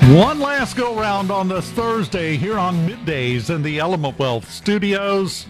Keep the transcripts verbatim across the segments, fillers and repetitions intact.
One last go round on this Thursday here on Middays in the Element Wealth Studios.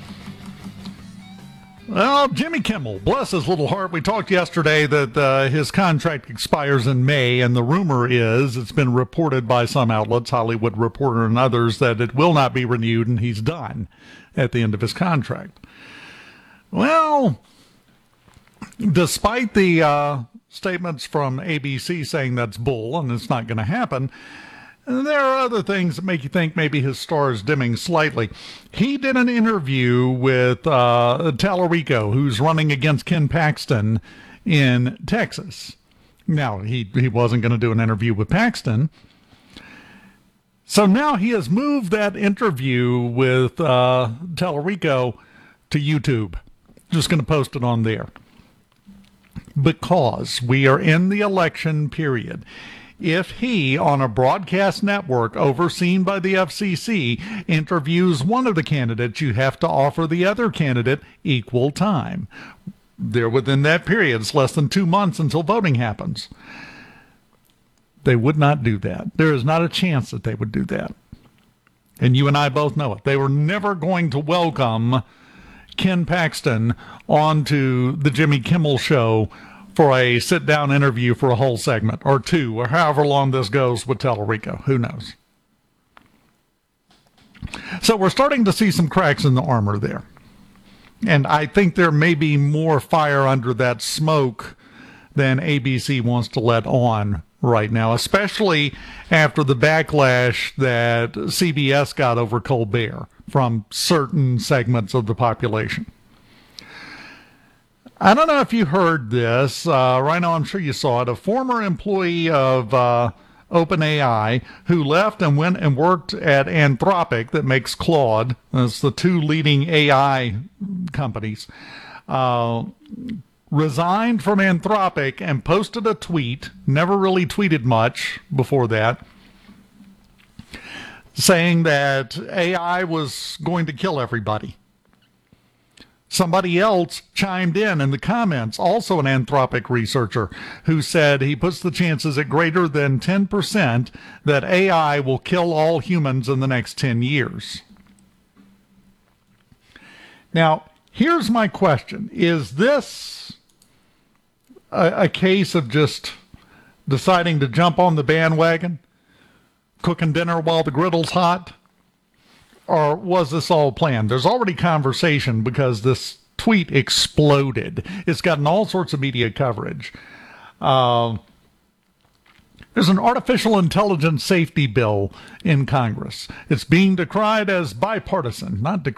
Well, Jimmy Kimmel, bless his little heart. We talked yesterday that uh, his contract expires in May, and the rumor is, it's been reported by some outlets, Hollywood Reporter and others, that it will not be renewed and he's done at the end of his contract. Well, despite the uh, statements from A B C saying that's bull and it's not going to happen, there are other things that make you think maybe his star is dimming slightly. He did an interview with uh, Tallarico, who's running against Ken Paxton in Texas. Now, he, he wasn't going to do an interview with Paxton. So now he has moved that interview with uh, Tallarico to YouTube. Just going to post it on there. Because we are in the election period. If he, on a broadcast network overseen by the F C C, interviews one of the candidates, you have to offer the other candidate equal time. They're within that period. It's less than two months until voting happens. They would not do that. There is not a chance that they would do that. And you and I both know it. They were never going to welcome Ken Paxton onto the Jimmy Kimmel Show for a sit-down interview for a whole segment, or two, or however long this goes with Tallarico. Who knows? So we're starting to see some cracks in the armor there. And I think there may be more fire under that smoke than A B C wants to let on right now, especially after the backlash that C B S got over Colbert from certain segments of the population. I don't know if you heard this. Uh, right now, I'm sure you saw it. A former employee of uh, OpenAI who left and went and worked at Anthropic, that makes Claude. That's the two leading A I companies. Uh, resigned from Anthropic and posted a tweet, never really tweeted much before that, saying that A I was going to kill everybody. Somebody else chimed in in the comments, also an Anthropic researcher, who said he puts the chances at greater than ten percent that A I will kill all humans in the next ten years. Now, here's my question. Is this a, a case of just deciding to jump on the bandwagon, cooking dinner while the griddle's hot? Or was this all planned? There's already conversation because this tweet exploded. It's gotten all sorts of media coverage. Uh, there's an artificial intelligence safety bill in Congress. It's being decried as bipartisan, not decried.